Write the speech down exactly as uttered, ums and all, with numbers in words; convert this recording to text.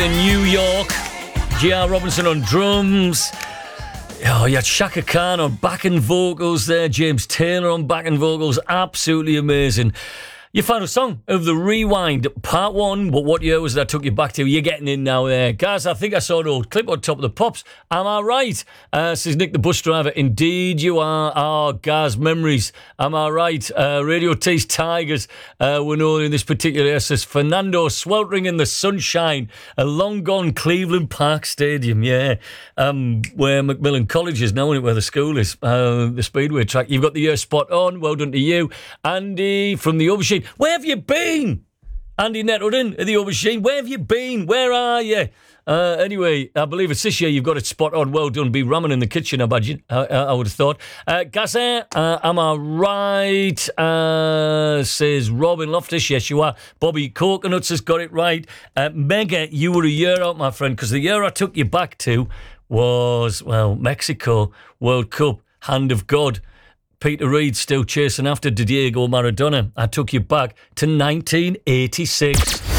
In New York, J R Robinson on drums. Oh, you had Shaka Khan on backing vocals there. James Taylor on backing vocals. Absolutely amazing. Your final song of the Rewind, part one. But what year was that took you back to? You're getting in now there. Guys, I think I saw an old clip on Top of the Pops. Am I right? Uh, says Nick the bus driver. Indeed you are. Oh, Gaz, memories. Am I right? Uh, Radio T's Tigers uh, were known in this particular area. Says Fernando sweltering in the sunshine. A long gone Cleveland Park Stadium, yeah. Um, where Macmillan College is now, isn't it, where the school is. Uh, the Speedway track. You've got the year spot on. Well done to you. Andy from the Oversheen. Where have you been? Andy Nettleton at the Oversheen. Where have you been? Where are you? Uh, anyway, I believe it's this year you've got it spot on. Well done. Be ramming in the kitchen, I imagine. I, I would have thought. Uh, Gazin, uh, am I right? Uh, says Robin Loftus. Yes, you are. Bobby Coconuts has got it right. Uh, Mega, you were a year out, my friend, because the year I took you back to was, well, Mexico World Cup. Hand of God. Peter Reid still chasing after Diego Maradona. I took you back to nineteen eighty-six.